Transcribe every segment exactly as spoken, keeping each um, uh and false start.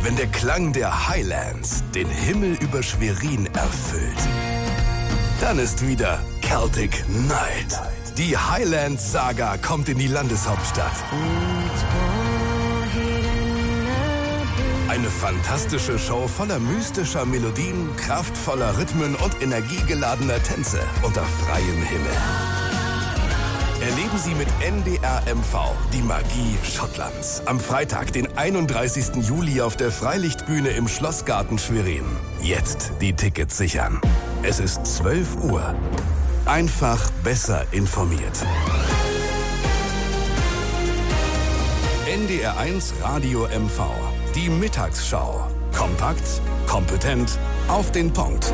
wenn der Klang der Highlands den Himmel über Schwerin erfüllt. Dann ist wieder Celtic Night. Die Highlands-Saga kommt in die Landeshauptstadt. Eine fantastische Show voller mystischer Melodien, kraftvoller Rhythmen und energiegeladener Tänze unter freiem Himmel. Erleben Sie mit N D R M V die Magie Schottlands. Am Freitag, den einunddreißigsten Juli auf der Freilichtbühne im Schlossgarten Schwerin. Jetzt die Tickets sichern. Es ist zwölf Uhr. Einfach besser informiert. N D R eins Radio M V. Die Mittagsschau. Kompakt, kompetent, auf den Punkt.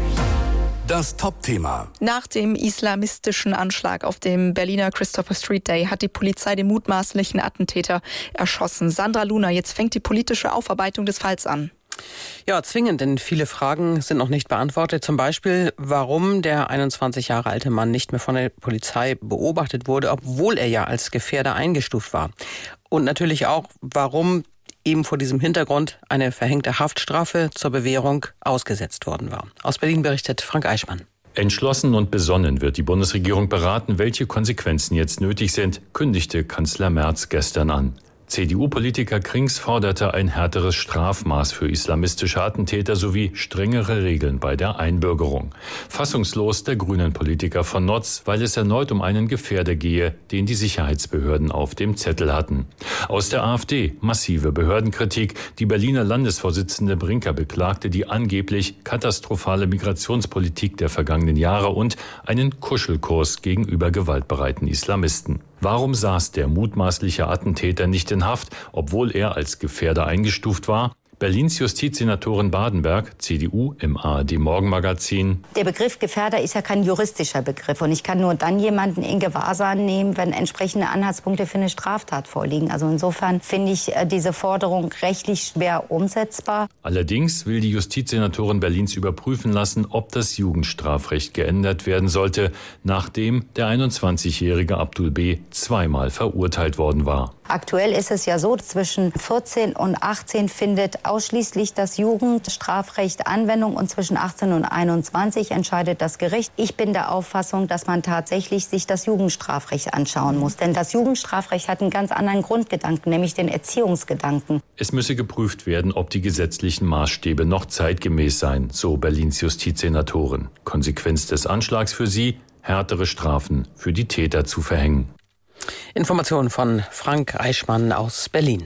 Das Top-Thema. Nach dem islamistischen Anschlag auf dem Berliner Christopher Street Day hat die Polizei den mutmaßlichen Attentäter erschossen. Sandra Luna, jetzt fängt die politische Aufarbeitung des Falls an. Ja, zwingend, denn viele Fragen sind noch nicht beantwortet. Zum Beispiel, warum der einundzwanzig Jahre alte Mann nicht mehr von der Polizei beobachtet wurde, obwohl er ja als Gefährder eingestuft war. Und natürlich auch, warum eben vor diesem Hintergrund eine verhängte Haftstrafe zur Bewährung ausgesetzt worden war. Aus Berlin berichtet Frank Eichmann. Entschlossen und besonnen wird die Bundesregierung beraten, welche Konsequenzen jetzt nötig sind, kündigte Kanzler Merz gestern an. C D U-Politiker Krings forderte ein härteres Strafmaß für islamistische Attentäter sowie strengere Regeln bei der Einbürgerung. Fassungslos der Grünen-Politiker von Notz, weil es erneut um einen Gefährder gehe, den die Sicherheitsbehörden auf dem Zettel hatten. Aus der AfD massive Behördenkritik. Die Berliner Landesvorsitzende Brinker beklagte die angeblich katastrophale Migrationspolitik der vergangenen Jahre und einen Kuschelkurs gegenüber gewaltbereiten Islamisten. Warum saß der mutmaßliche Attentäter nicht in Haft, obwohl er als Gefährder eingestuft war? Berlins Justizsenatorin Badenberg, C D U, im A R D-Morgenmagazin. Der Begriff Gefährder ist ja kein juristischer Begriff. Und ich kann nur dann jemanden in Gewahrsam nehmen, wenn entsprechende Anhaltspunkte für eine Straftat vorliegen. Also insofern finde ich diese Forderung rechtlich schwer umsetzbar. Allerdings will die Justizsenatorin Berlins überprüfen lassen, ob das Jugendstrafrecht geändert werden sollte, nachdem der einundzwanzigjährige Abdul B. zweimal verurteilt worden war. Aktuell ist es ja so, zwischen vierzehn und achtzehn findet ausschließlich das Jugendstrafrecht Anwendung und zwischen achtzehn und einundzwanzig entscheidet das Gericht. Ich bin der Auffassung, dass man tatsächlich sich das Jugendstrafrecht anschauen muss. Denn das Jugendstrafrecht hat einen ganz anderen Grundgedanken, nämlich den Erziehungsgedanken. Es müsse geprüft werden, ob die gesetzlichen Maßstäbe noch zeitgemäß seien, so Berlins Justizsenatorin. Konsequenz des Anschlags für sie, härtere Strafen für die Täter zu verhängen. Informationen von Frank Eichmann aus Berlin.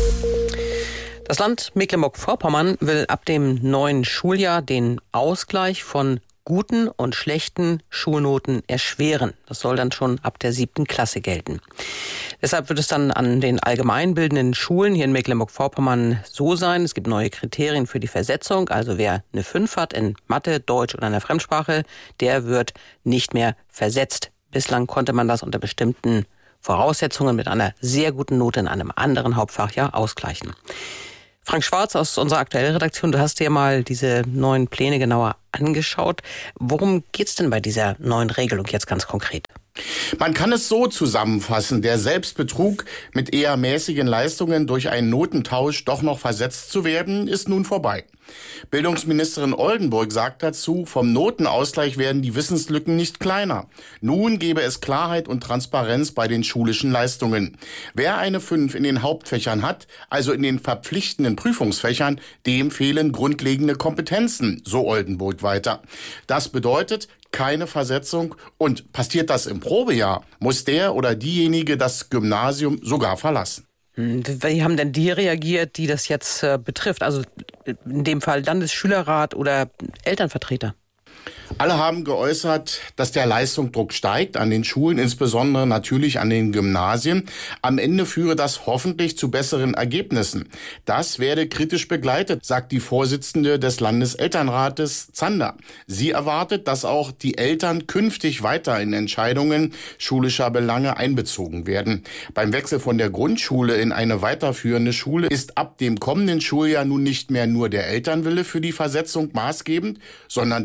Das Land Mecklenburg-Vorpommern will ab dem neuen Schuljahr den Ausgleich von guten und schlechten Schulnoten erschweren. Das soll dann schon ab der siebten Klasse gelten. Deshalb wird es dann an den allgemeinbildenden Schulen hier in Mecklenburg-Vorpommern so sein, es gibt neue Kriterien für die Versetzung. Also wer eine fünf hat in Mathe, Deutsch oder einer Fremdsprache, der wird nicht mehr versetzt. Bislang konnte man das unter bestimmten Voraussetzungen mit einer sehr guten Note in einem anderen Hauptfach ja ausgleichen. Frank Schwarz aus unserer aktuellen Redaktion, du hast dir mal diese neuen Pläne genauer angeschaut. Worum geht's denn bei dieser neuen Regelung jetzt ganz konkret? Man kann es so zusammenfassen, der Selbstbetrug, mit eher mäßigen Leistungen durch einen Notentausch doch noch versetzt zu werden, ist nun vorbei. Bildungsministerin Oldenburg sagt dazu, vom Notenausgleich werden die Wissenslücken nicht kleiner. Nun gebe es Klarheit und Transparenz bei den schulischen Leistungen. Wer eine fünf in den Hauptfächern hat, also in den verpflichtenden Prüfungsfächern, dem fehlen grundlegende Kompetenzen, so Oldenburg weiter. Das bedeutet keine Versetzung und passiert das im Probejahr, muss der oder diejenige das Gymnasium sogar verlassen. Wie haben denn die reagiert, die das jetzt äh, betrifft? Also in dem Fall Landesschülerrat oder Elternvertreter? Alle haben geäußert, dass der Leistungsdruck steigt an den Schulen, insbesondere natürlich an den Gymnasien. Am Ende führe das hoffentlich zu besseren Ergebnissen. Das werde kritisch begleitet, sagt die Vorsitzende des Landeselternrates Zander. Sie erwartet, dass auch die Eltern künftig weiter in Entscheidungen schulischer Belange einbezogen werden. Beim Wechsel von der Grundschule in eine weiterführende Schule ist ab dem kommenden Schuljahr nun nicht mehr nur der Elternwille für die Versetzung maßgebend, sondern der Schulkonzept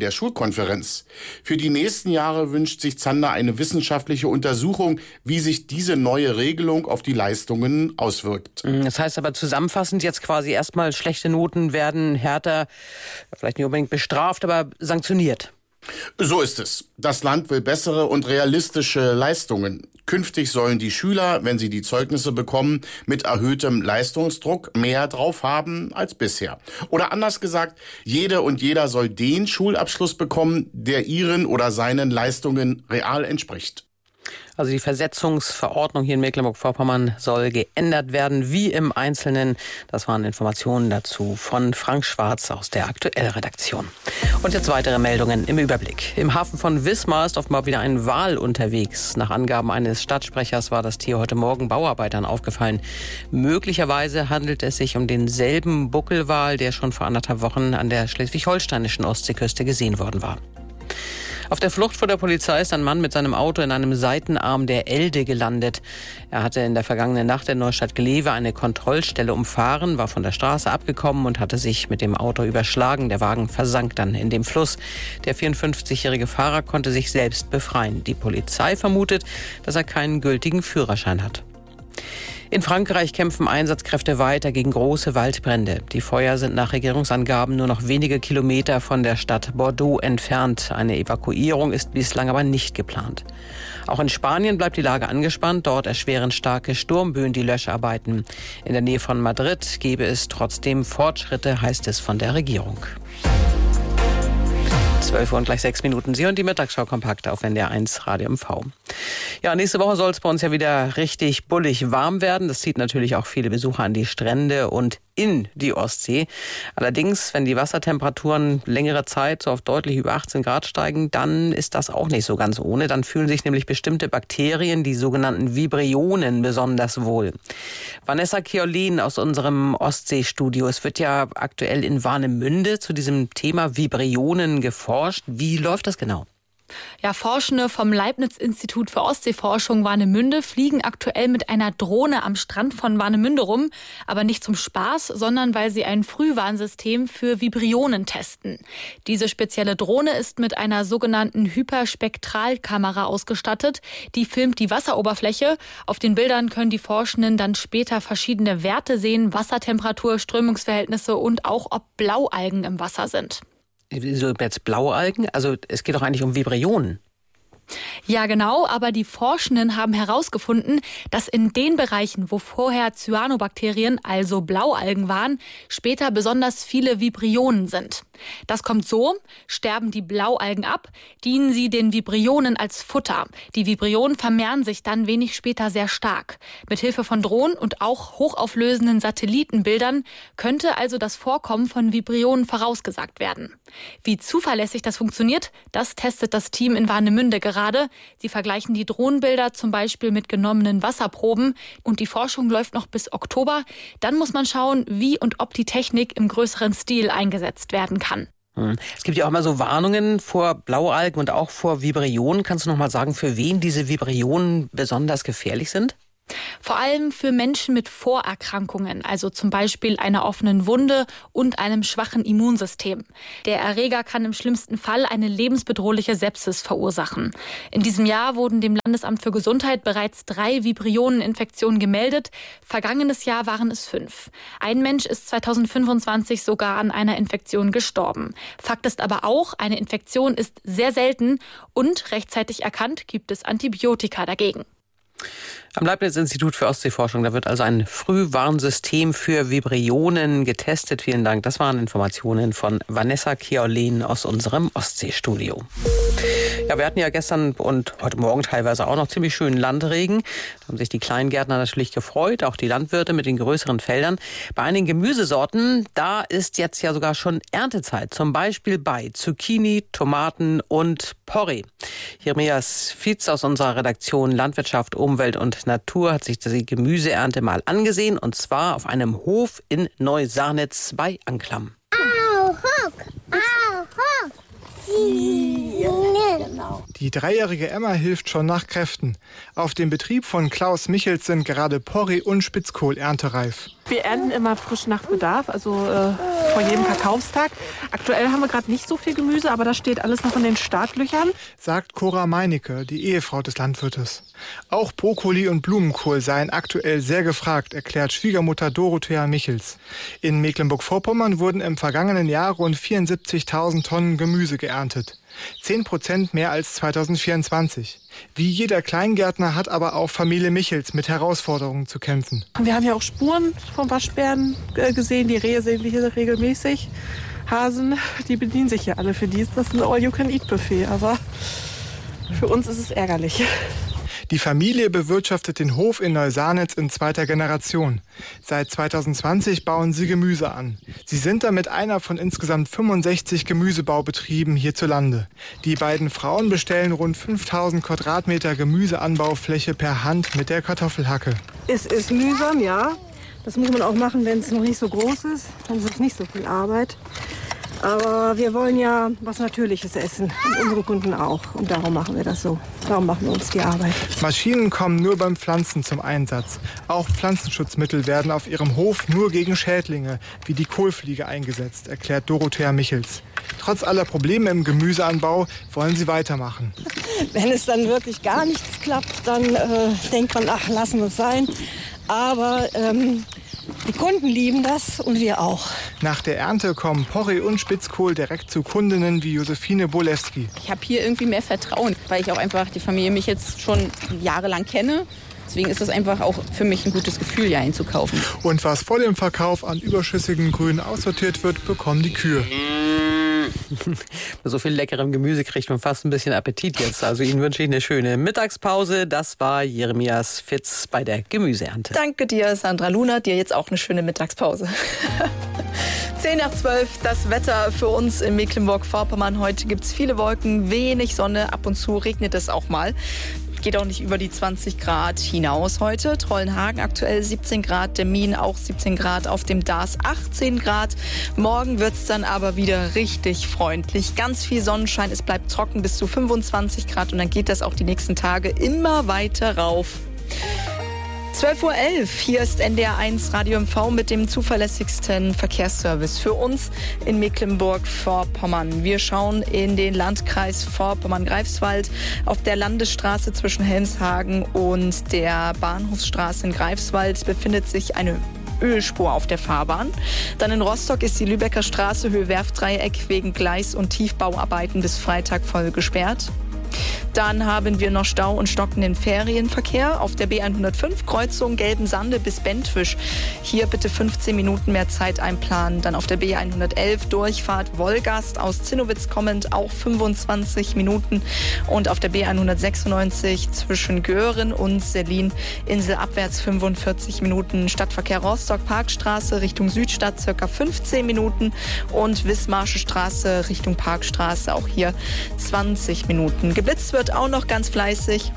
Pressekonferenz. Für die nächsten Jahre wünscht sich Zander eine wissenschaftliche Untersuchung, wie sich diese neue Regelung auf die Leistungen auswirkt. Das heißt aber zusammenfassend jetzt quasi erstmal, schlechte Noten werden härter, vielleicht nicht unbedingt bestraft, aber sanktioniert. So ist es. Das Land will bessere und realistische Leistungen. Künftig sollen die Schüler, wenn sie die Zeugnisse bekommen, mit erhöhtem Leistungsdruck mehr drauf haben als bisher. Oder anders gesagt, jede und jeder soll den Schulabschluss bekommen, der ihren oder seinen Leistungen real entspricht. Also die Versetzungsverordnung hier in Mecklenburg-Vorpommern soll geändert werden, wie im Einzelnen. Das waren Informationen dazu von Frank Schwarz aus der Aktuell-Redaktion. Und jetzt weitere Meldungen im Überblick. Im Hafen von Wismar ist offenbar wieder ein Wal unterwegs. Nach Angaben eines Stadtsprechers war das Tier heute Morgen Bauarbeitern aufgefallen. Möglicherweise handelt es sich um denselben Buckelwal, der schon vor anderthalb Wochen an der schleswig-holsteinischen Ostseeküste gesehen worden war. Auf der Flucht vor der Polizei ist ein Mann mit seinem Auto in einem Seitenarm der Elde gelandet. Er hatte in der vergangenen Nacht in Neustadt-Glewe eine Kontrollstelle umfahren, war von der Straße abgekommen und hatte sich mit dem Auto überschlagen. Der Wagen versank dann in dem Fluss. Der vierundfünfzigjährige Fahrer konnte sich selbst befreien. Die Polizei vermutet, dass er keinen gültigen Führerschein hat. In Frankreich kämpfen Einsatzkräfte weiter gegen große Waldbrände. Die Feuer sind nach Regierungsangaben nur noch wenige Kilometer von der Stadt Bordeaux entfernt. Eine Evakuierung ist bislang aber nicht geplant. Auch in Spanien bleibt die Lage angespannt. Dort erschweren starke Sturmböen die Löscharbeiten. In der Nähe von Madrid gebe es trotzdem Fortschritte, heißt es von der Regierung. zwölf Uhr und gleich sechs Minuten. Sie hören die Mittagsschau kompakt auf N D R eins Radio M V. Ja, nächste Woche soll es bei uns ja wieder richtig bullig warm werden. Das zieht natürlich auch viele Besucher an die Strände und in die Ostsee. Allerdings, wenn die Wassertemperaturen längere Zeit so auf deutlich über achtzehn Grad steigen, dann ist das auch nicht so ganz ohne. Dann fühlen sich nämlich bestimmte Bakterien, die sogenannten Vibrionen, besonders wohl. Vanessa Keolin aus unserem Ostseestudio. Es wird ja aktuell in Warnemünde zu diesem Thema Vibrionen geforscht. Wie läuft das genau? Ja, Forschende vom Leibniz-Institut für Ostseeforschung Warnemünde fliegen aktuell mit einer Drohne am Strand von Warnemünde rum, aber nicht zum Spaß, sondern weil sie ein Frühwarnsystem für Vibrionen testen. Diese spezielle Drohne ist mit einer sogenannten Hyperspektralkamera ausgestattet. Die filmt die Wasseroberfläche. Auf den Bildern können die Forschenden dann später verschiedene Werte sehen, Wassertemperatur, Strömungsverhältnisse und auch, ob Blaualgen im Wasser sind. So jetzt Blaualgen? Also es geht doch eigentlich um Vibrionen. Ja, genau, aber die Forschenden haben herausgefunden, dass in den Bereichen, wo vorher Cyanobakterien, also Blaualgen waren, später besonders viele Vibrionen sind. Das kommt so: sterben die Blaualgen ab, dienen sie den Vibrionen als Futter. Die Vibrionen vermehren sich dann wenig später sehr stark. Mithilfe von Drohnen und auch hochauflösenden Satellitenbildern könnte also das Vorkommen von Vibrionen vorausgesagt werden. Wie zuverlässig das funktioniert, das testet das Team in Warnemünde gerade. Sie vergleichen die Drohnenbilder zum Beispiel mit genommenen Wasserproben und die Forschung läuft noch bis Oktober. Dann muss man schauen, wie und ob die Technik im größeren Stil eingesetzt werden kann. Es gibt ja auch immer so Warnungen vor Blaualgen und auch vor Vibrionen. Kannst du noch mal sagen, für wen diese Vibrionen besonders gefährlich sind? Vor allem für Menschen mit Vorerkrankungen, also zum Beispiel einer offenen Wunde und einem schwachen Immunsystem. Der Erreger kann im schlimmsten Fall eine lebensbedrohliche Sepsis verursachen. In diesem Jahr wurden dem Landesamt für Gesundheit bereits drei Vibrioneninfektionen gemeldet. Vergangenes Jahr waren es fünf. Ein Mensch ist zweitausendfünfundzwanzig sogar an einer Infektion gestorben. Fakt ist aber auch, eine Infektion ist sehr selten und rechtzeitig erkannt gibt es Antibiotika dagegen. Am Leibniz-Institut für Ostseeforschung, da wird also ein Frühwarnsystem für Vibrionen getestet. Vielen Dank. Das waren Informationen von Vanessa Keolin aus unserem Ostseestudio. Ja, wir hatten ja gestern und heute Morgen teilweise auch noch ziemlich schönen Landregen. Da haben sich die Kleingärtner natürlich gefreut, auch die Landwirte mit den größeren Feldern. Bei einigen Gemüsesorten, da ist jetzt ja sogar schon Erntezeit. Zum Beispiel bei Zucchini, Tomaten und Porree. Jeremias Fietz aus unserer Redaktion Landwirtschaft, Umwelt und Natur hat sich die Gemüseernte mal angesehen, und zwar auf einem Hof in Neusarnitz bei Anklam. Au, hock, au, hock. Genau. Die dreijährige Emma hilft schon nach Kräften. Auf dem Betrieb von Klaus Michels sind gerade Porree und Spitzkohl erntereif. Wir ernten immer frisch nach Bedarf, also äh, vor jedem Verkaufstag. Aktuell haben wir gerade nicht so viel Gemüse, aber das steht alles noch in den Startlöchern. Sagt Cora Meinecke, die Ehefrau des Landwirtes. Auch Brokkoli und Blumenkohl seien aktuell sehr gefragt, erklärt Schwiegermutter Dorothea Michels. In Mecklenburg-Vorpommern wurden im vergangenen Jahr rund vierundsiebzigtausend Tonnen Gemüse geerntet. Zehn Prozent mehr als zweitausendvierundzwanzig. Wie jeder Kleingärtner hat aber auch Familie Michels mit Herausforderungen zu kämpfen. Wir haben ja auch Spuren vom Waschbären gesehen. Die Rehe sehen wir hier regelmäßig. Hasen, die bedienen sich ja alle. Für die ist das ein All-You-Can-Eat-Buffet. Aber für uns ist es ärgerlich. Die Familie bewirtschaftet den Hof in Neusanitz in zweiter Generation. Seit zweitausendzwanzig bauen sie Gemüse an. Sie sind damit einer von insgesamt fünfundsechzig Gemüsebaubetrieben hierzulande. Die beiden Frauen bestellen rund fünftausend Quadratmeter Gemüseanbaufläche per Hand mit der Kartoffelhacke. Es ist mühsam, ja. Das muss man auch machen, wenn es noch nicht so groß ist. Dann ist es nicht so viel Arbeit. Aber wir wollen ja was Natürliches essen und unsere Kunden auch. Und darum machen wir das so. Darum machen wir uns die Arbeit. Maschinen kommen nur beim Pflanzen zum Einsatz. Auch Pflanzenschutzmittel werden auf ihrem Hof nur gegen Schädlinge wie die Kohlfliege eingesetzt, erklärt Dorothea Michels. Trotz aller Probleme im Gemüseanbau wollen sie weitermachen. Wenn es dann wirklich gar nichts klappt, dann äh, denkt man, ach, lassen wir es sein. Aber ähm, die Kunden lieben das und wir auch. Nach der Ernte kommen Porree und Spitzkohl direkt zu Kundinnen wie Josephine Bolewski. Ich habe hier irgendwie mehr Vertrauen, weil ich auch einfach die Familie mich jetzt schon jahrelang kenne. Deswegen ist es einfach auch für mich ein gutes Gefühl, hier einzukaufen. Und was vor dem Verkauf an überschüssigem Grün aussortiert wird, bekommen die Kühe. Bei so viel leckerem Gemüse kriegt man fast ein bisschen Appetit jetzt. Also Ihnen wünsche ich eine schöne Mittagspause. Das war Jeremias Fitz bei der Gemüseernte. Danke dir, Sandra Luna. Dir jetzt auch eine schöne Mittagspause. zehn nach zwölf, das Wetter für uns in Mecklenburg-Vorpommern. Heute gibt es viele Wolken, wenig Sonne, ab und zu regnet es auch mal. Geht auch nicht über die zwanzig Grad hinaus heute. Trollenhagen aktuell siebzehn Grad, Demmin auch siebzehn Grad, auf dem Dars achtzehn Grad. Morgen wird es dann aber wieder richtig freundlich. Ganz viel Sonnenschein, es bleibt trocken bis zu fünfundzwanzig Grad und dann geht das auch die nächsten Tage immer weiter rauf. zwölf Uhr elf, hier ist N D R eins Radio M V mit dem zuverlässigsten Verkehrsservice für uns in Mecklenburg-Vorpommern. Wir schauen in den Landkreis Vorpommern-Greifswald. Auf der Landesstraße zwischen Helmshagen und der Bahnhofsstraße in Greifswald befindet sich eine Ölspur auf der Fahrbahn. Dann in Rostock ist die Lübecker Straße Höhe Werftdreieck wegen Gleis- und Tiefbauarbeiten bis Freitag voll gesperrt. Dann haben wir noch Stau und stockenden Ferienverkehr auf der B hundertfünf, Kreuzung Gelbensande bis Bentwisch. Hier bitte fünfzehn Minuten mehr Zeit einplanen. Dann auf der B hundertelf, Durchfahrt Wolgast aus Zinnowitz kommend, auch fünfundzwanzig Minuten. Und auf der B hundertsechsundneunzig zwischen Göhren und Sellin, inselabwärts fünfundvierzig Minuten. Stadtverkehr Rostock, Parkstraße Richtung Südstadt, circa fünfzehn Minuten. Und Wismarsche Straße Richtung Parkstraße, auch hier zwanzig Minuten. Geblitzt wird auch noch ganz fleißig.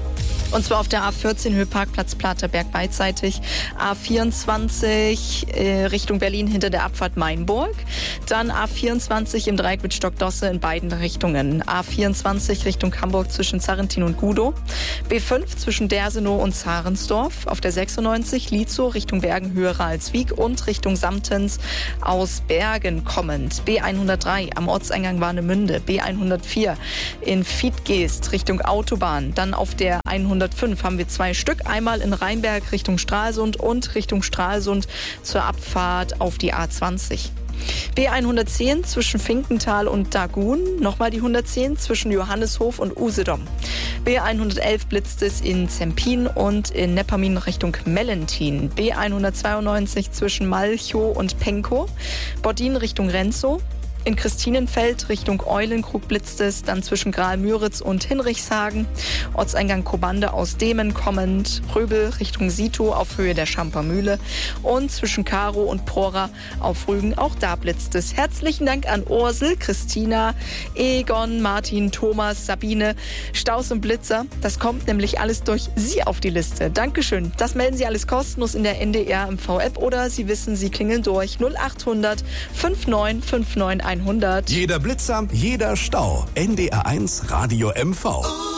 Und zwar auf der A vierzehn Höhe Parkplatz Platerberg beidseitig, A vierundzwanzig äh, Richtung Berlin hinter der Abfahrt Mainburg, dann A vierundzwanzig im Dreieck mit Stockdosse in beiden Richtungen, A vierundzwanzig Richtung Hamburg zwischen Zarrentin und Gudow, B fünf zwischen Dersenow und Zarensdorf, auf der sechsundneunzig Lietzow Richtung Bergenhöhe Ralswiek und Richtung Samtens aus Bergen kommend, B hundertdrei am Ortseingang Warnemünde, B hundertvier in Fiedgeest Richtung Autobahn, dann auf der hundertfünf haben wir zwei Stück, einmal in Rheinberg Richtung Stralsund und Richtung Stralsund zur Abfahrt auf die A zwanzig. B hundertzehn zwischen Finkenthal und Dagun, nochmal die hundertzehn zwischen Johanneshof und Usedom. B hundertelf blitzt es in Zempin und in Neppermin Richtung Mellentin. B hundertzweiundneunzig zwischen Malchow und Penkow, Boddin Richtung Renzow. In Christinenfeld Richtung Eulenkrug blitzt es, dann zwischen Graal-Müritz und Hinrichshagen. Ortseingang Kobande aus Demen kommend, Röbel Richtung Sito auf Höhe der Schampermühle und zwischen Karo und Prora auf Rügen, auch da blitzt es. Herzlichen Dank an Ursel, Christina, Egon, Martin, Thomas, Sabine, Staus und Blitzer. Das kommt nämlich alles durch Sie auf die Liste. Dankeschön. Das melden Sie alles kostenlos in der N D R M V App oder Sie wissen, Sie klingeln durch null achthundert fünfundneunzig fünfhundertneunundneunzig hundert. Jeder Blitzer, jeder Stau. N D R eins Radio M V.